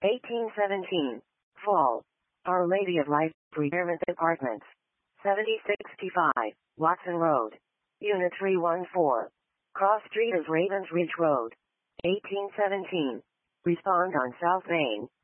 1817. Fall. Our Lady of Life, Retirement Apartments. 7065, Watson Road. Unit 314. Cross Street of Ravens Ridge Road. 1817. Respond on South Main.